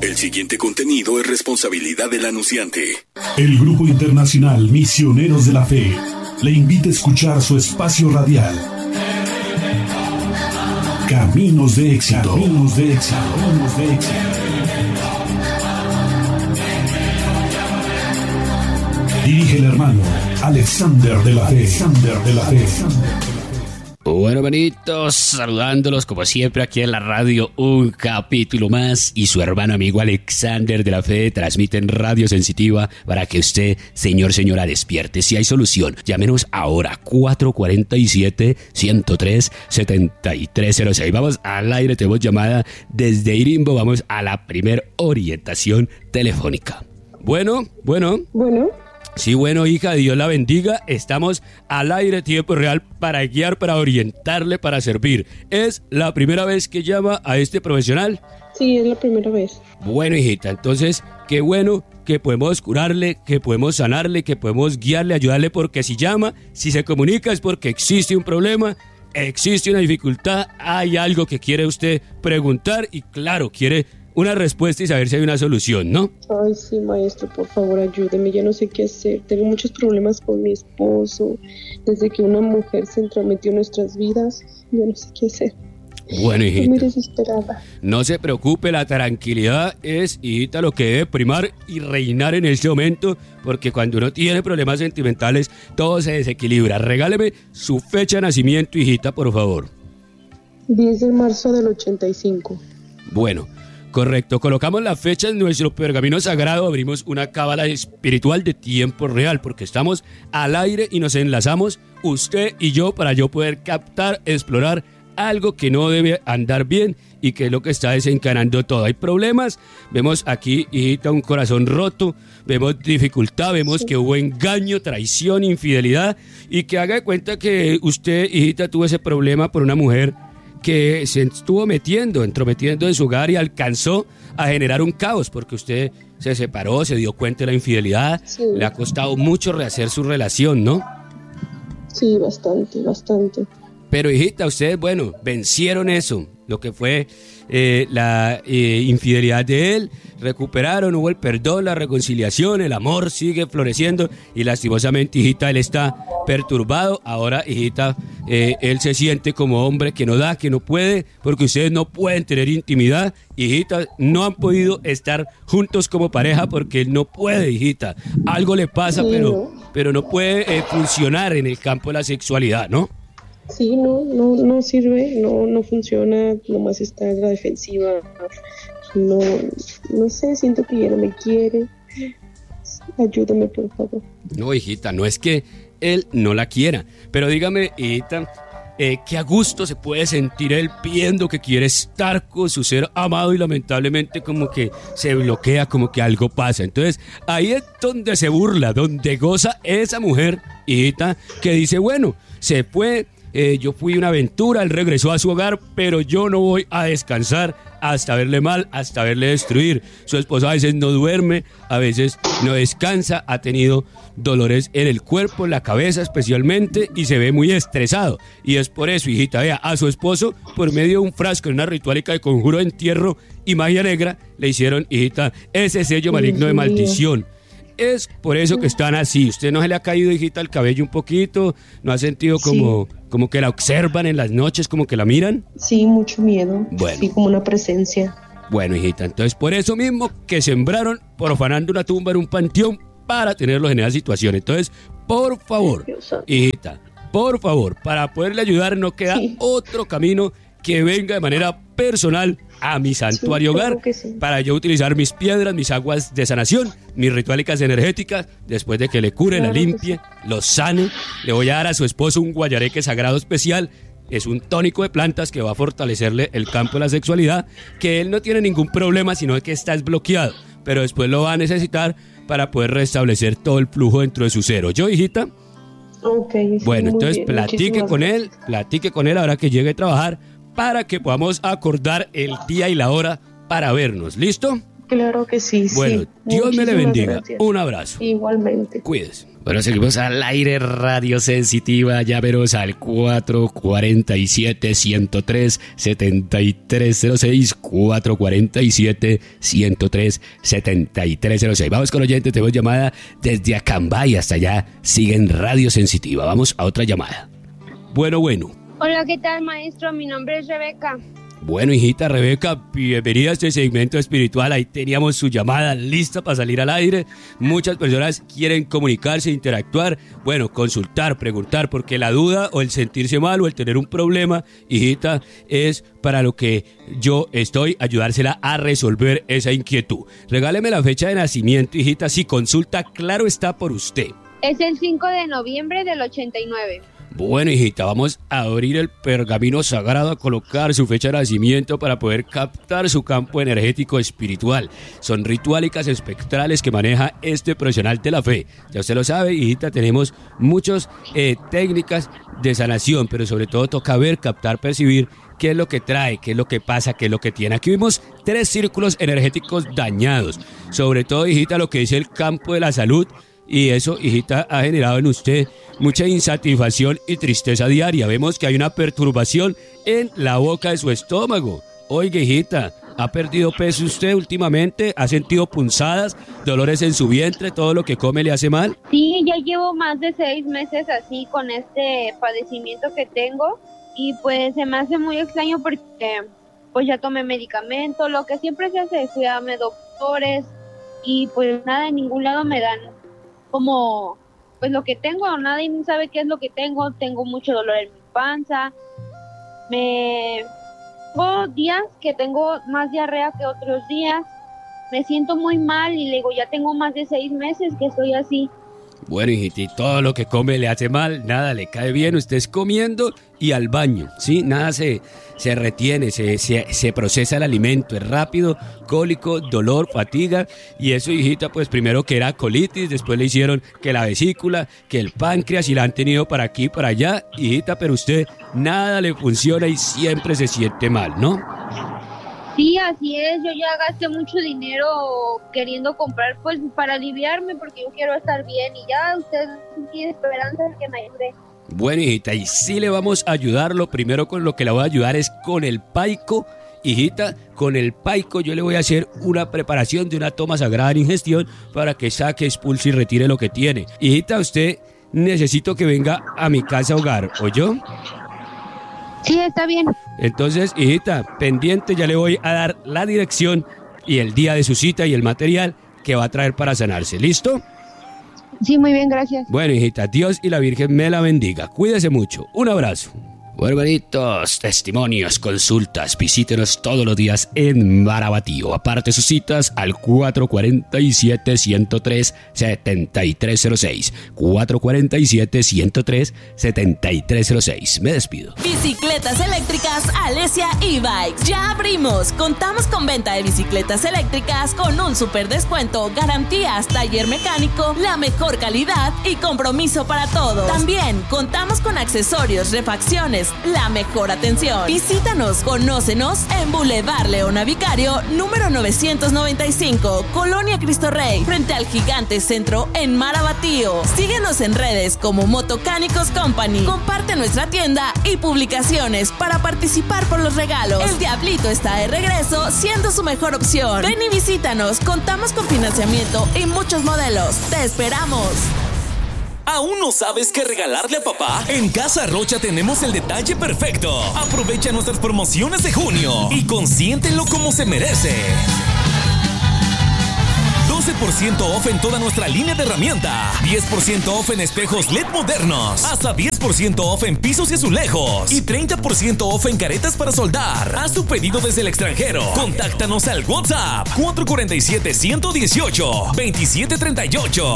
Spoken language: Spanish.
El siguiente contenido es responsabilidad del anunciante. El Grupo Internacional Misioneros de la Fe le invita a escuchar su espacio radial. Caminos de éxito. Caminos de éxito. Caminos de éxito. Dirige el hermano Alexander de la Fe. Alexander de la Fe. Bueno, hermanitos, saludándolos como siempre aquí en la radio, un capítulo más, y su hermano amigo Alexander de la Fe transmite en Radio Sensitiva para que usted, señora, despierte. Si hay solución, llámenos ahora, 447-103-7306. Vamos al aire, tenemos llamada desde Irimbo, vamos a la primer orientación telefónica. Bueno. Sí, bueno, hija, Dios la bendiga. Estamos al aire, tiempo real, para guiar, para orientarle, para servir. ¿Es la primera vez que llama a este profesional? Sí, es la primera vez. Bueno, hijita, entonces, qué bueno que podemos curarle, que podemos sanarle, que podemos guiarle, ayudarle, porque si llama, si se comunica es porque existe un problema, existe una dificultad, hay algo que quiere usted preguntar y claro, quiere una respuesta y saber si hay una solución, ¿no? Ay, sí, maestro, por favor, ayúdeme, ya no sé qué hacer. Tengo muchos problemas con mi esposo. Desde que una mujer se entrometió en nuestras vidas, ya no sé qué hacer. Bueno, hijita, estoy muy desesperada. No se preocupe, la tranquilidad es, hijita, lo que debe primar y reinar en este momento, porque cuando uno tiene problemas sentimentales, todo se desequilibra. Regáleme su fecha de nacimiento, hijita, por favor. 10 de marzo del 85. Bueno, correcto, colocamos la fecha en nuestro pergamino sagrado, abrimos una cábala espiritual de tiempo real, porque estamos al aire y nos enlazamos, usted y yo, para yo poder captar, explorar algo que no debe andar bien y que es lo que está desencadenando todo. Hay problemas, vemos aquí, hijita, un corazón roto, vemos dificultad, vemos que hubo engaño, traición, infidelidad, y que haga de cuenta que usted, hijita, tuvo ese problema por una mujer que se estuvo entrometiendo en su hogar y alcanzó a generar un caos, porque usted se separó, se dio cuenta de la infidelidad, sí. Le ha costado mucho rehacer su relación, ¿no? Sí, bastante. Pero, hijita, ustedes, bueno, vencieron eso, lo que fue la infidelidad de él, recuperaron, hubo el perdón, la reconciliación, el amor sigue floreciendo y lastimosamente, hijita, él está perturbado. Ahora, hijita, él se siente como hombre que no da, que no puede, porque ustedes no pueden tener intimidad, hijita, no han podido estar juntos como pareja porque él no puede, hijita, algo le pasa, sí, pero no puede funcionar en el campo de la sexualidad, ¿no? Sí, no sirve, no funciona, nomás está en la defensiva, no sé, siento que ya no me quiere, ayúdame por favor. No, hijita, no es que él no la quiera, pero dígame, hijita, que a gusto se puede sentir él pidiendo que quiere estar con su ser amado y lamentablemente como que se bloquea, como que algo pasa. Entonces ahí es donde se burla, donde goza esa mujer, hijita, que dice, bueno, se puede. Yo fui una aventura, él regresó a su hogar, pero yo no voy a descansar hasta verle mal, hasta verle destruir. Su esposa a veces no duerme, a veces no descansa, ha tenido dolores en el cuerpo, en la cabeza especialmente, y se ve muy estresado. Y es por eso, hijita, vea, a su esposo, por medio de un frasco en una ritualica de conjuro de entierro y magia negra, le hicieron, hijita, ese sello maligno de maldición. Es por eso que están así. ¿Usted no se le ha caído, hijita, el cabello un poquito? ¿No ha sentido como que la observan en las noches, como que la miran? Sí, mucho miedo. Bueno. Sí, como una presencia. Bueno, hijita, entonces por eso mismo que sembraron profanando una tumba en un panteón para tenerlos en esa situación. Entonces, por favor, hijita, por favor, para poderle ayudar no queda otro camino que venga de manera personal a mi santuario hogar, para yo utilizar mis piedras, mis aguas de sanación, mis ritualicas energéticas, después de que le cure, la limpie, lo sane. Le voy a dar a su esposo un guayareque sagrado especial. Es un tónico de plantas que va a fortalecerle el campo de la sexualidad, que él no tiene ningún problema, sino que está desbloqueado, pero después lo va a necesitar para poder restablecer todo el flujo dentro de su ser. ¿Yo, hijita? Okay, bueno, entonces platique con él ahora que llegue a trabajar, para que podamos acordar el día y la hora para vernos. ¿Listo? Claro que sí. Bueno, sí. Dios me le bendiga. Gracias. Un abrazo. Igualmente. Cuídese. Bueno, seguimos al aire, Radio Sensitiva. Llámenos al 447-103-7306. 447-103-7306. Vamos con oyentes, tenemos llamada desde Acambay hasta allá. Siguen Radio Sensitiva. Vamos a otra llamada. Bueno. Hola, ¿qué tal, maestro? Mi nombre es Rebeca. Bueno, hijita Rebeca, bienvenida a este segmento espiritual. Ahí teníamos su llamada lista para salir al aire. Muchas personas quieren comunicarse, interactuar, bueno, consultar, preguntar, porque la duda o el sentirse mal o el tener un problema, hijita, es para lo que yo estoy, ayudársela a resolver esa inquietud. Regáleme la fecha de nacimiento, hijita, si consulta, claro está por usted. Es el 5 de noviembre del 89. Bueno, hijita, vamos a abrir el pergamino sagrado, a colocar su fecha de nacimiento para poder captar su campo energético espiritual. Son rituálicas espectrales que maneja este profesional de la fe. Ya usted lo sabe, hijita, tenemos muchas técnicas de sanación, pero sobre todo toca ver, captar, percibir qué es lo que trae, qué es lo que pasa, qué es lo que tiene. Aquí vimos 3 círculos energéticos dañados. Sobre todo, hijita, lo que dice el campo de la salud. Y eso, hijita, ha generado en usted mucha insatisfacción y tristeza diaria. Vemos que hay una perturbación en la boca de su estómago. Oiga, hijita, ¿ha perdido peso usted últimamente? ¿Ha sentido punzadas, dolores en su vientre? ¿Todo lo que come le hace mal? Sí, ya llevo más de 6 meses así con este padecimiento que tengo. Y pues se me hace muy extraño porque pues ya tomé medicamento. Lo que siempre se hace es cuidarme doctores. Y pues nada, en ningún lado me dan como pues lo que tengo, nadie sabe qué es lo que tengo mucho dolor en mi panza, tengo días que tengo más diarrea que otros días, me siento muy mal y le digo, ya tengo más de 6 meses que estoy así. Bueno, hijita, y todo lo que come le hace mal, nada le cae bien, usted es comiendo y al baño, ¿sí? Nada se retiene, se procesa el alimento, es rápido, cólico, dolor, fatiga, y eso, hijita, pues primero que era colitis, después le hicieron que la vesícula, que el páncreas, y la han tenido para aquí, para allá, hijita, pero usted nada le funciona y siempre se siente mal, ¿no? Sí, así es, yo ya gasté mucho dinero queriendo comprar, pues, para aliviarme, porque yo quiero estar bien, y ya usted tiene esperanza de que me ayude. Bueno, hijita, y sí le vamos a ayudar. Lo primero con lo que la voy a ayudar es con el paico. Hijita, con el paico yo le voy a hacer una preparación de una toma sagrada de ingestión para que saque, expulse y retire lo que tiene. Hijita, usted necesito que venga a mi casa hogar, ¿oyó? Sí, está bien. Entonces, hijita, pendiente, ya le voy a dar la dirección y el día de su cita y el material que va a traer para sanarse. ¿Listo? Sí, muy bien, gracias. Bueno, hijita, Dios y la Virgen me la bendiga. Cuídese mucho. Un abrazo. Bueno, hermanitos, testimonios, consultas, visítenos todos los días en Marabatío. Aparte sus citas al 447-103-7306. 447-103-7306. Me despido. Bicicletas eléctricas Alesia e-Bikes. Ya abrimos. Contamos con venta de bicicletas eléctricas con un super descuento, garantías, taller mecánico, la mejor calidad y compromiso para todos. También contamos con accesorios, refacciones, la mejor atención. Visítanos, conócenos en Boulevard Leona Vicario, número 995, Colonia Cristo Rey, frente al Gigante Centro en Marabatío. Síguenos en redes como Motocánicos Company. Comparte nuestra tienda y publicaciones para participar por los regalos. El Diablito está de regreso, siendo su mejor opción. Ven y visítanos, contamos con financiamiento y muchos modelos. ¡Te esperamos! ¿Aún no sabes qué regalarle a papá? En Casa Rocha tenemos el detalle perfecto. Aprovecha nuestras promociones de junio y consiéntelo como se merece. 12% off en toda nuestra línea de herramienta. 10% off en espejos LED modernos. Hasta 10% off en pisos y azulejos. Y 30% off en caretas para soldar. Haz tu pedido desde el extranjero. Contáctanos al WhatsApp 447-118-2738.